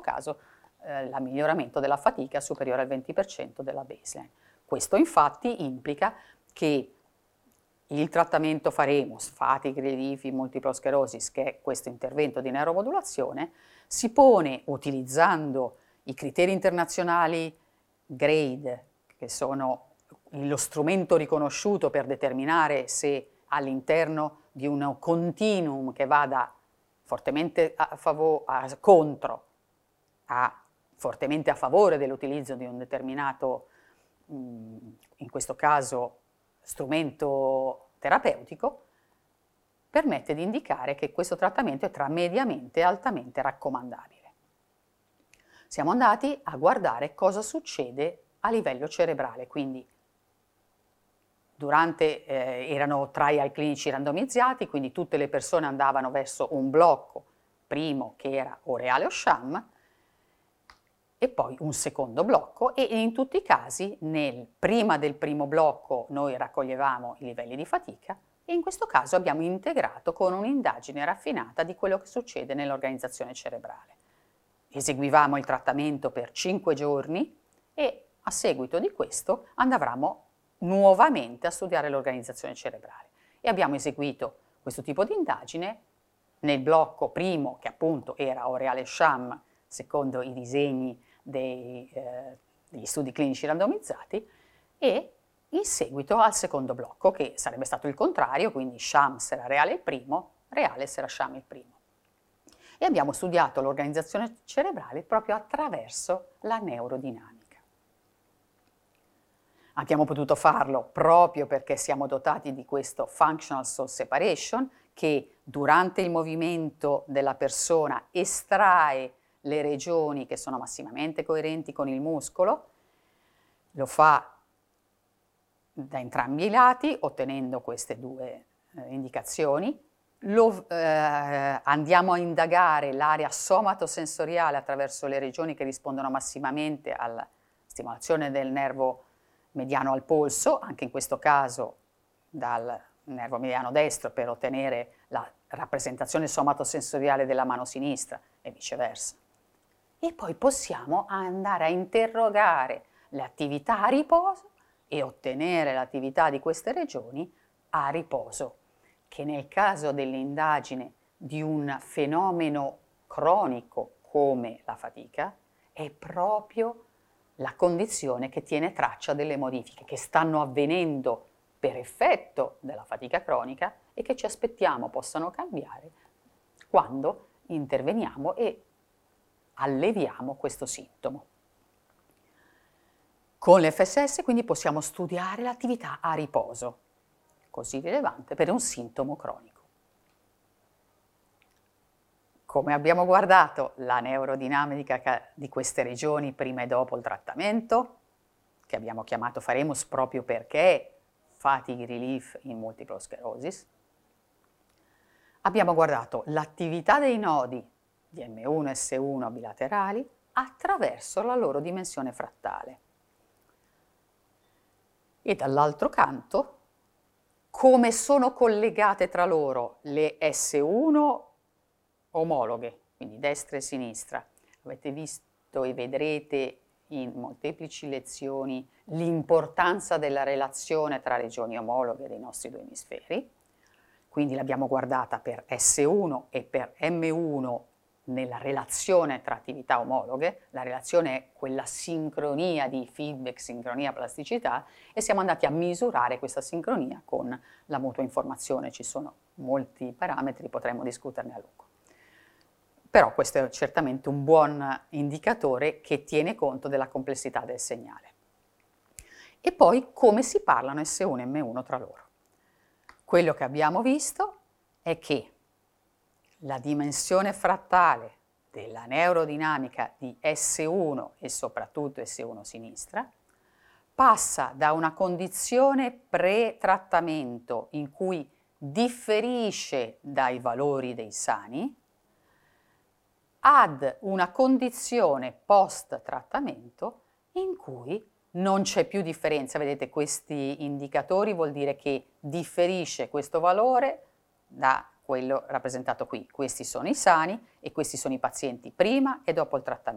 caso il miglioramento della fatica superiore al 20% della baseline. Questo infatti implica che il trattamento Pharemus, Fatigue Relief in Multipla Sclerosis, che è questo intervento di neuromodulazione, si pone utilizzando i criteri internazionali GRADE, che sono lo strumento riconosciuto per determinare se all'interno di un continuum che vada fortemente fortemente a favore dell'utilizzo di un determinato, in questo caso, strumento terapeutico, permette di indicare che questo trattamento è tra mediamente e altamente raccomandabile. Siamo andati a guardare cosa succede a livello cerebrale, quindi erano trial clinici randomizzati, quindi tutte le persone andavano verso un blocco primo che era o reale o sham, e poi un secondo blocco, e in tutti i casi prima del primo blocco noi raccoglievamo i livelli di fatica e in questo caso abbiamo integrato con un'indagine raffinata di quello che succede nell'organizzazione cerebrale. Eseguivamo il trattamento per 5 giorni e a seguito di questo andavamo nuovamente a studiare l'organizzazione cerebrale e abbiamo eseguito questo tipo di indagine nel blocco primo, che appunto era o reale sham secondo i disegni degli studi clinici randomizzati, e in seguito al secondo blocco, che sarebbe stato il contrario, quindi sham se era reale il primo, reale se era sham il primo. E abbiamo studiato l'organizzazione cerebrale proprio attraverso la neurodinamica. Abbiamo potuto farlo proprio perché siamo dotati di questo functional source separation, che durante il movimento della persona estrae le regioni che sono massimamente coerenti con il muscolo, lo fa da entrambi i lati, ottenendo queste due indicazioni. Andiamo a indagare l'area somatosensoriale attraverso le regioni che rispondono massimamente alla stimolazione del nervo mediano al polso, anche in questo caso dal nervo mediano destro, per ottenere la rappresentazione somatosensoriale della mano sinistra e viceversa. E poi possiamo andare a interrogare le attività a riposo e ottenere l'attività di queste regioni a riposo, che nel caso dell'indagine di un fenomeno cronico come la fatica è proprio la condizione che tiene traccia delle modifiche che stanno avvenendo per effetto della fatica cronica e che ci aspettiamo possano cambiare quando interveniamo e alleviamo questo sintomo. Con l'FSS quindi possiamo studiare l'attività a riposo, così rilevante per un sintomo cronico. Come abbiamo guardato la neurodinamica di queste regioni prima e dopo il trattamento, che abbiamo chiamato Pharemus proprio perché Fatigue Relief in Multipla Sclerosis, abbiamo guardato l'attività dei nodi di M1 e S1 bilaterali attraverso la loro dimensione frattale. E dall'altro canto, come sono collegate tra loro le S1 omologhe, quindi destra e sinistra. Avete visto e vedrete in molteplici lezioni l'importanza della relazione tra regioni omologhe dei nostri due emisferi. Quindi l'abbiamo guardata per S1 e per M1 nella relazione tra attività omologhe. La relazione è quella sincronia di feedback, sincronia, plasticità, e siamo andati a misurare questa sincronia con la mutua informazione. Ci sono molti parametri, potremmo discuterne a lungo. Però questo è certamente un buon indicatore che tiene conto della complessità del segnale. E poi come si parlano S1 e M1 tra loro. Quello che abbiamo visto è che la dimensione frattale della neurodinamica di S1 e soprattutto S1 sinistra passa da una condizione pre-trattamento in cui differisce dai valori dei sani ad una condizione post-trattamento in cui non c'è più differenza. Vedete, questi indicatori vuol dire che differisce questo valore da quello rappresentato qui. Questi sono i sani e questi sono i pazienti prima e dopo il trattamento.